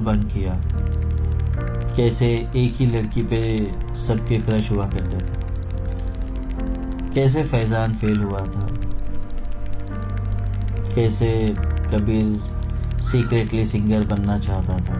Bunk किया, कैसे एक ही लड़की पे सबके क्रश हुआ करते थे, कैसे फैजान फेल हुआ था, कैसे कबीर सीक्रेटली सिंगर बनना चाहता था।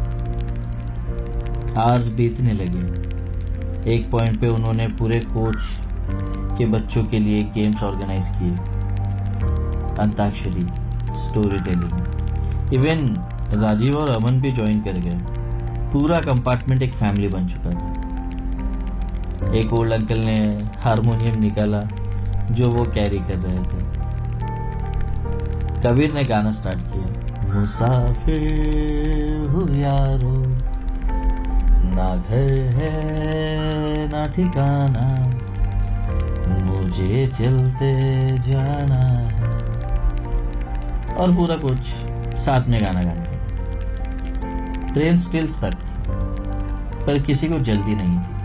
आवर्स बीतने लगे। एक पॉइंट पे उन्होंने पूरे कोच के बच्चों के लिए गेम्स ऑर्गेनाइज किए, antakshari, story telling. Even Rajiv और अमन भी ज्वाइन कर गए। पूरा कंपार्टमेंट एक फैमिली बन चुका था। एक ओल्ड अंकल ने हारमोनियम निकाला जो वो कैरी कर रहे थे। कबीर ने गाना स्टार्ट किया, मुसाफिर हूँ यारो, ना घर है ना ठिकाना, मुझे चलते जाना है। और पूरा कुछ साथ में गाना गाने लगा। ट्रेन स्टिल स्टक थी, पर किसी को जल्दी नहीं थी।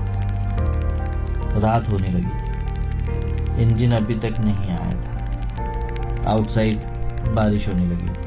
रात होने लगी थी, इंजन अभी तक नहीं आया था। आउटसाइड बारिश होने लगी थी,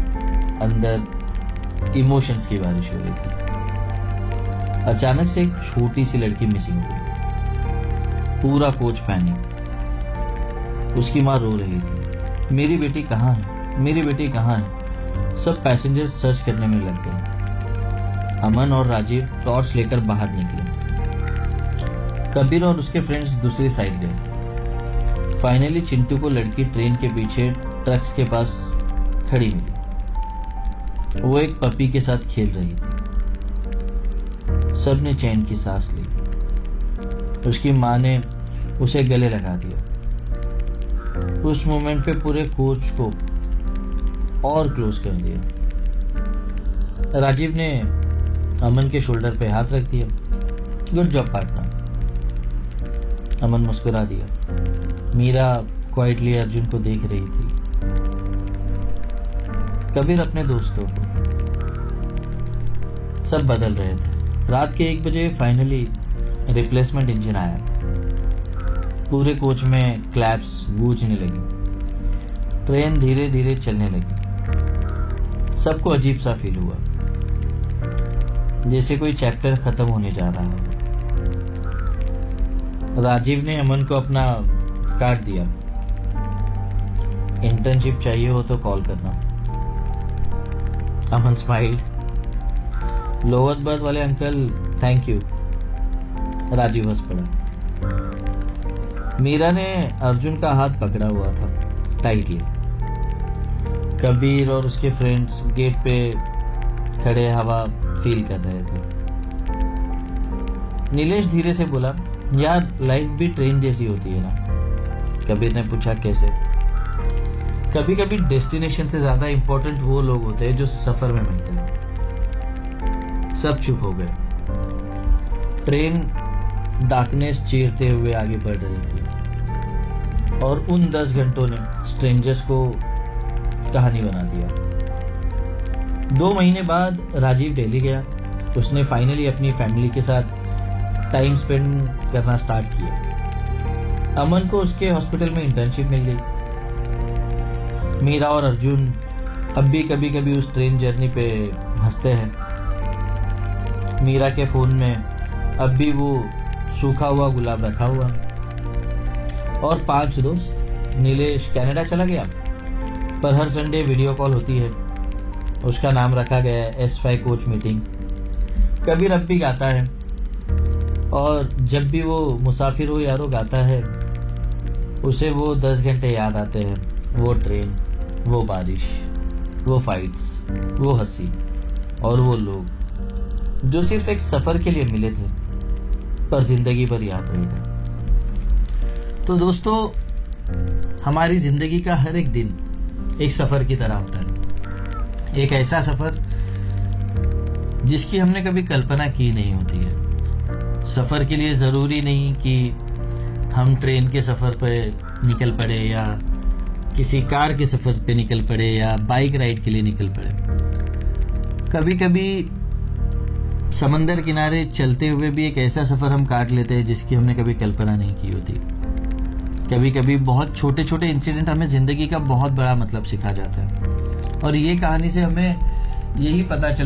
अंदर इमोशंस की बारिश हो रही थी। अचानक से एक छोटी सी लड़की मिसिंग हो गई। पूरा कोच पैनिक। उसकी माँ रो रही थी, मेरी बेटी कहाँ है, मेरी बेटी कहाँ है। सब पैसेंजर्स सर्च करने में लग गए। अमन और राजीव टॉर्च लेकर बाहर निकले। कबीर और उसके फ्रेंड्स दूसरी साइड गए। फाइनली चिंटू को लड़की ट्रेन के पीछे ट्रक्स के पास खड़ी मिली। वो एक पपी के साथ खेल रही थी। सबने चैन की सांस ली। उसकी माँ ने उसे गले लगा दिया। उस मोमेंट पे पूरे कोच को और क्लोज कर दिया। राजीव ने अमन के शोल्डर पे हाथ रख दिया, गुड जॉब पार्टनर। अमन मुस्कुरा दिया। मीरा क्वाइटली अर्जुन को देख रही थी। कबीर अपने दोस्तों को। सब बदल रहे थे। रात के 1 बजे फाइनली रिप्लेसमेंट इंजन आया। पूरे कोच में क्लैप्स गूंजने लगी। ट्रेन धीरे धीरे चलने लगी। सबको अजीब सा फील हुआ, जैसे कोई चैप्टर खत्म होने जा रहा हो। राजीव ने अमन को अपना कार्ड दिया, इंटर्नशिप चाहिए हो तो कॉल करना। अमन स्माइल्ड। लोअर बर्थ वाले अंकल थैंक यू। राजीव हंस पड़ा। मीरा ने अर्जुन का हाथ पकड़ा हुआ था टाइटली। कबीर और उसके फ्रेंड्स गेट पे खड़े हवा फील कर रहे थे। नीलेश धीरे से बोला, यार लाइफ भी ट्रेन जैसी होती है ना। कबीर ने पूछा, कैसे? कभी कभी डेस्टिनेशन से ज्यादा इंपॉर्टेंट वो लोग होते हैं जो सफर में मिलते हैं। सब चुप हो गए। ट्रेन डार्कनेस चीरते हुए आगे बढ़ रही थी और उन 10 घंटों ने स्ट्रेंजर्स को कहानी बना दिया। 2 महीने बाद राजीव दिल्ली गया। उसने फाइनली अपनी फैमिली के साथ टाइम स्पेंड करना स्टार्ट किया। अमन को उसके हॉस्पिटल में इंटर्नशिप मिल गई। मीरा और अर्जुन अब भी कभी कभी उस ट्रेन जर्नी पे हंसते हैं। मीरा के फोन में अब भी वो सूखा हुआ गुलाब रखा हुआ। और 5 दोस्त। नीलेश कनाडा चला गया, पर हर संडे वीडियो कॉल होती है। उसका नाम रखा गया है S5 कोच मीटिंग। कबीर अब भी गाता है, और जब भी वो मुसाफिर हो यारो गाता है, उसे वो 10 घंटे याद आते हैं। वो ट्रेन, वो बारिश, वो फाइट्स, वो हंसी और वो लोग जो सिर्फ एक सफर के लिए मिले थे, पर जिंदगी भर याद रहे थे। तो दोस्तों, हमारी जिंदगी का हर एक दिन एक सफर की तरह होता है। एक ऐसा सफर जिसकी हमने कभी कल्पना की नहीं होती है। सफर के लिए जरूरी नहीं कि हम ट्रेन के सफर पर निकल पड़े, या किसी कार के सफर पे निकल पड़े, या बाइक राइड के लिए निकल पड़े। कभी कभी समंदर किनारे चलते हुए भी एक ऐसा सफर हम काट लेते हैं जिसकी हमने कभी कल्पना नहीं की होती। कभी कभी बहुत छोटे छोटे इंसिडेंट हमें जिंदगी का बहुत बड़ा मतलब सिखा जाता है। और ये कहानी से हमें यही पता चल